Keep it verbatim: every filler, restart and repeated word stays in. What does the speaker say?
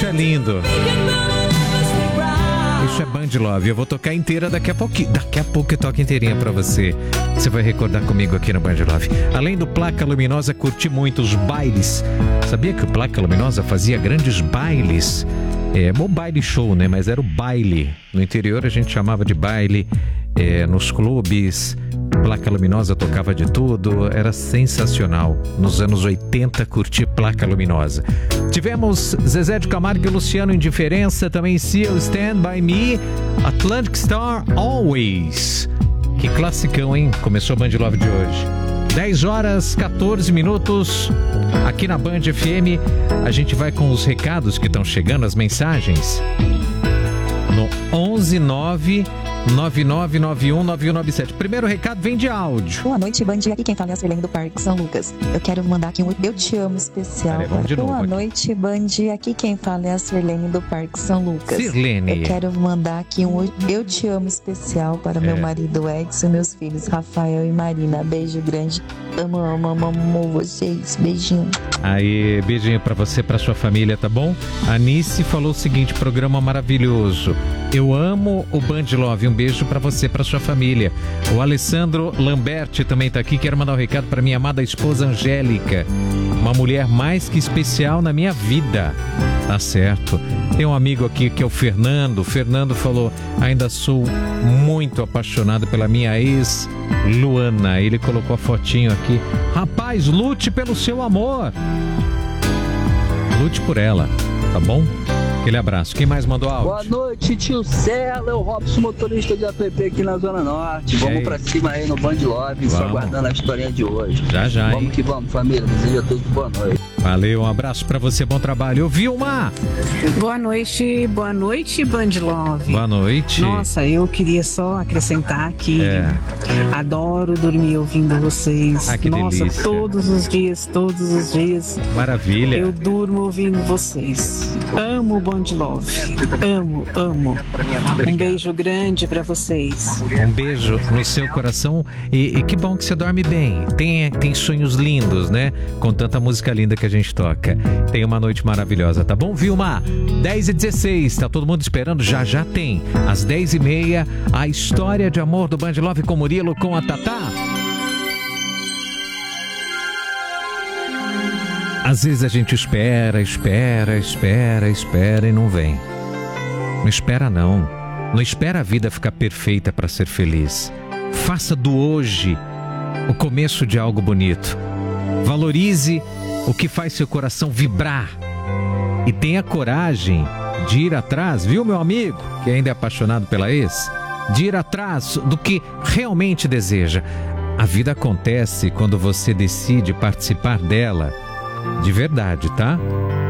Isso é lindo. Isso é Band Love. Eu vou tocar inteira daqui a pouquinho. Daqui a pouco eu toco inteirinha pra você. Você vai recordar comigo aqui no Band Love. Além do Placa Luminosa, curti muito os bailes. Sabia que o Placa Luminosa fazia grandes bailes? É, o baile show, né? Mas era o baile. No interior a gente chamava de baile. É, nos clubes, Placa Luminosa tocava de tudo, era sensacional. Nos anos oitenta, curti Placa Luminosa. Tivemos Zezé de Camargo e Luciano Indiferença, também Seal, Stand By Me, Atlantic Star, Always. Que classicão, hein? Começou o Band Love de hoje. dez horas, quatorze minutos, aqui na Band F M. A gente vai com os recados que estão chegando, as mensagens. No onze nove nove nove nove um nove um nove sete. Primeiro recado vem de áudio. Boa noite, Band. Aqui quem fala é a Sirlene do Parque São Lucas. Eu quero mandar aqui um Eu Te Amo especial. Peraí, vamos de novo Boa aqui. noite, Band. Aqui quem fala é a Sirlene do Parque São Lucas. Sirlene. Eu quero mandar aqui um Eu Te Amo especial para meu É. marido Edson e meus filhos Rafael e Marina. Beijo grande. Amo, amo, amo, amo vocês. Beijinho. Aí, beijinho pra você, pra sua família, tá bom? A Nice falou o seguinte, programa maravilhoso. Eu amo o Band Love. Um beijo pra você, pra sua família. O Alessandro Lamberti também tá aqui. Quero mandar um recado pra minha amada esposa Angélica. Uma mulher mais que especial na minha vida. Tá certo. Tem um amigo aqui que é o Fernando. O Fernando falou, ainda sou muito apaixonado pela minha ex, Luana. Ele colocou a fotinho aqui. Rapaz, lute pelo seu amor. Lute por ela, tá bom? Aquele abraço. Quem mais mandou áudio? Boa noite, tio Cela, é o Robson, motorista de app aqui na Zona Norte. Vamos pra cima aí no Band Love, só aguardando a historinha de hoje. Já, já, Vamos hein? que vamos, família. Desejo a todos boa noite. Valeu, um abraço pra você, bom trabalho. Ô, Vilma! Boa noite, boa noite, Band Love. Boa noite. Nossa, eu queria só acrescentar que É. adoro dormir ouvindo vocês. Ah, que Nossa, delícia. todos os dias, todos os dias. Maravilha. Eu durmo ouvindo vocês. Amo o Band Love. Amo, amo. Um beijo grande pra vocês. Um beijo no seu coração e, e que bom que você dorme bem. Tem, tem sonhos lindos, né? Com tanta música linda que a gente toca. Tenha uma noite maravilhosa, tá bom, Vilma? dez e dezesseis, tá todo mundo esperando? Já já tem. Às dez e meia, a história de amor do Band Love com Murilo, com a Tatá. Às vezes a gente espera, espera, espera, espera e não vem. Não espera não. Não espera a vida ficar perfeita para ser feliz. Faça do hoje o começo de algo bonito. Valorize o que faz seu coração vibrar. E tenha coragem de ir atrás, viu, meu amigo, que ainda é apaixonado pela ex? De ir atrás do que realmente deseja. A vida acontece quando você decide participar dela de verdade, tá?